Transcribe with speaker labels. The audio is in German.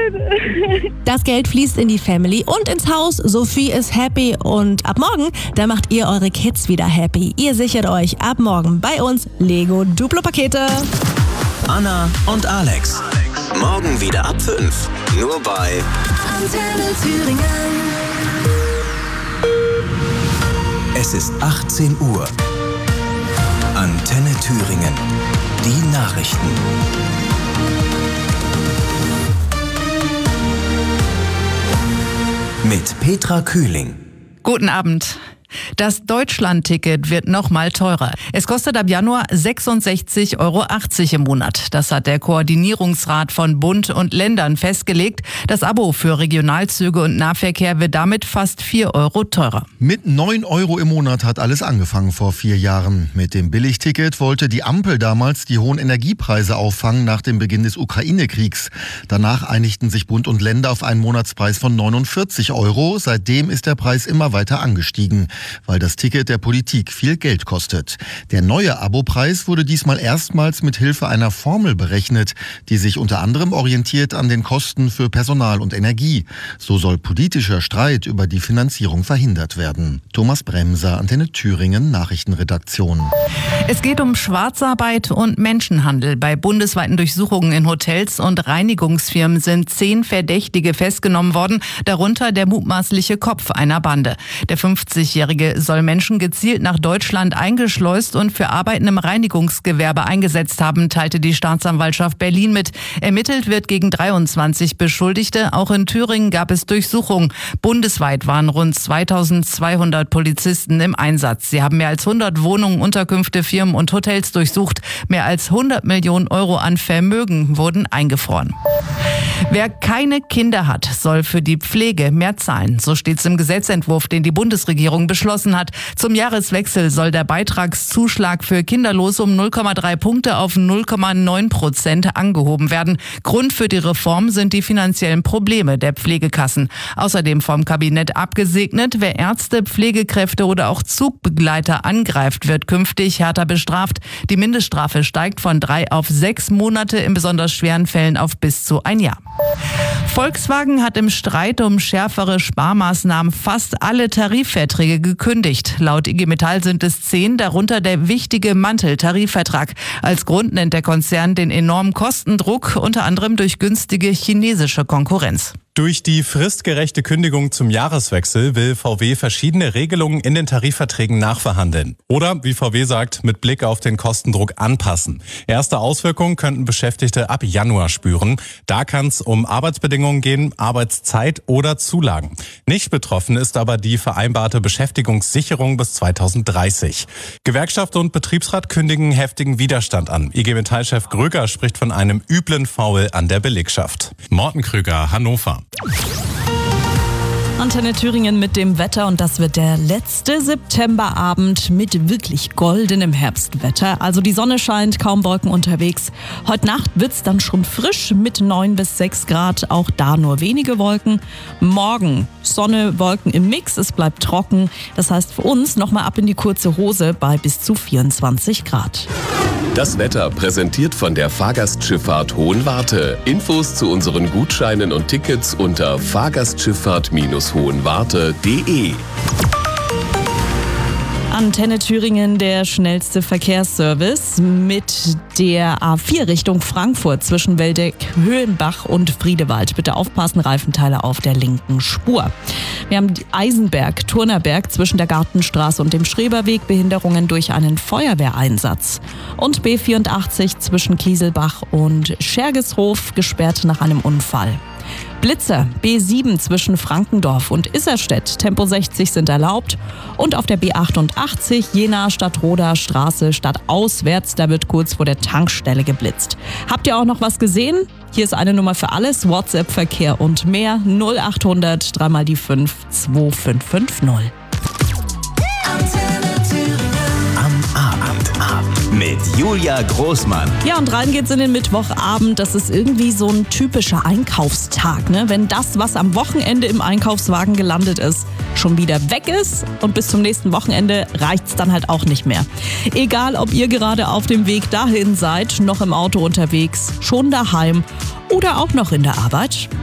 Speaker 1: schön.
Speaker 2: Das Geld fließt in die Family und ins Haus. Sophie ist happy und ab morgen, da macht ihr eure Kids wieder happy. Ihr sichert euch ab morgen bei uns Lego Duplo-Pakete.
Speaker 3: Anna und Alex. Morgen wieder ab 5. Nur bei
Speaker 4: Antenne Thüringen.
Speaker 3: Es ist 18 Uhr. Antenne Thüringen. Die Nachrichten. Mit Petra Kühling.
Speaker 5: Guten Abend. Das Deutschland-Ticket wird nochmal teurer. Es kostet ab Januar 66,80 Euro im Monat. Das hat der Koordinierungsrat von Bund und Ländern festgelegt. Das Abo für Regionalzüge und Nahverkehr wird damit fast 4 Euro teurer.
Speaker 6: Mit 9 Euro im Monat hat alles angefangen vor 4 Jahren. Mit dem Billigticket wollte die Ampel damals die hohen Energiepreise auffangen nach dem Beginn des Ukraine-Kriegs. Danach einigten sich Bund und Länder auf einen Monatspreis von 49 Euro. Seitdem ist der Preis immer weiter angestiegen, weil das Ticket der Politik viel Geld kostet. Der neue Abopreis wurde diesmal erstmals mit Hilfe einer Formel berechnet, die sich unter anderem orientiert an den Kosten für Personal und Energie. So soll politischer Streit über die Finanzierung verhindert werden. Thomas Bremser, Antenne Thüringen, Nachrichtenredaktion.
Speaker 5: Es geht um Schwarzarbeit und Menschenhandel. Bei bundesweiten Durchsuchungen in Hotels und Reinigungsfirmen sind 10 Verdächtige festgenommen worden, darunter der mutmaßliche Kopf einer Bande. Der 50-Jährige soll Menschen gezielt nach Deutschland eingeschleust und für Arbeiten im Reinigungsgewerbe eingesetzt haben, teilte die Staatsanwaltschaft Berlin mit. Ermittelt wird gegen 23 Beschuldigte. Auch in Thüringen gab es Durchsuchungen. Bundesweit waren rund 2200 Polizisten im Einsatz. Sie haben mehr als 100 Wohnungen, Unterkünfte, Firmen und Hotels durchsucht. Mehr als 100 Millionen Euro an Vermögen wurden eingefroren. Wer keine Kinder hat, soll für die Pflege mehr zahlen. So steht es im Gesetzentwurf, den die Bundesregierung beschlossen hat. Zum Jahreswechsel soll der Beitragszuschlag für Kinderlose um 0,3 Punkte auf 0,9% angehoben werden. Grund für die Reform sind die finanziellen Probleme der Pflegekassen. Außerdem vom Kabinett abgesegnet, wer Ärzte, Pflegekräfte oder auch Zugbegleiter angreift, wird künftig härter bestraft. Die Mindeststrafe steigt von 3 auf 6 Monate, in besonders schweren Fällen auf bis zu 1 Jahr. Volkswagen hat im Streit um schärfere Sparmaßnahmen fast alle Tarifverträge gekündigt. Laut IG Metall sind es 10, darunter der wichtige Mantel-Tarifvertrag. Als Grund nennt der Konzern den enormen Kostendruck, unter anderem durch günstige chinesische Konkurrenz.
Speaker 7: Durch die fristgerechte Kündigung zum Jahreswechsel will VW verschiedene Regelungen in den Tarifverträgen nachverhandeln. Oder, wie VW sagt, mit Blick auf den Kostendruck anpassen. Erste Auswirkungen könnten Beschäftigte ab Januar spüren. Da kann es um Arbeitsbedingungen gehen, Arbeitszeit oder Zulagen. Nicht betroffen ist aber die vereinbarte Beschäftigungssicherung bis 2030. Gewerkschaft und Betriebsrat kündigen heftigen Widerstand an. IG Metall-Chef Gröger spricht von einem üblen Foul an der Belegschaft. Morten Krüger, Hannover.
Speaker 2: Antenne Thüringen mit dem Wetter und das wird der letzte Septemberabend mit wirklich goldenem Herbstwetter. Also die Sonne scheint, kaum Wolken unterwegs. Heute Nacht wird's dann schon frisch mit 9 bis 6 Grad, auch da nur wenige Wolken. Morgen Sonne, Wolken im Mix, es bleibt trocken. Das heißt für uns nochmal ab in die kurze Hose bei bis zu 24 Grad.
Speaker 8: Das Wetter präsentiert von der Fahrgastschifffahrt Hohenwarte. Infos zu unseren Gutscheinen und Tickets unter fahrgastschifffahrt-hohenwarte.de.
Speaker 2: Antenne Thüringen, der schnellste Verkehrsservice mit der A4 Richtung Frankfurt zwischen Weldeck, Höhenbach und Friedewald. Bitte aufpassen, Reifenteile auf der linken Spur. Wir haben Eisenberg, Turnerberg zwischen der Gartenstraße und dem Schreberweg, Behinderungen durch einen Feuerwehreinsatz. Und B84 zwischen Kieselbach und Schergeshof gesperrt nach einem Unfall. Blitzer, B7 zwischen Frankendorf und Isserstedt, Tempo 60 sind erlaubt. Und auf der B88 Jena Stadtroder Straße stadtauswärts, da wird kurz vor der Tankstelle geblitzt. Habt ihr auch noch was gesehen? Hier ist eine Nummer für alles, WhatsApp, Verkehr und mehr, 0800 3 mal die 5 2550.
Speaker 3: Mit Julia Großmann.
Speaker 2: Ja, und rein geht's in den Mittwochabend. Das ist irgendwie so ein typischer Einkaufstag, ne? Wenn das, was am Wochenende im Einkaufswagen gelandet ist, schon wieder weg ist und bis zum nächsten Wochenende reicht's dann halt auch nicht mehr. Egal, ob ihr gerade auf dem Weg dahin seid, noch im Auto unterwegs, schon daheim oder auch noch in der Arbeit.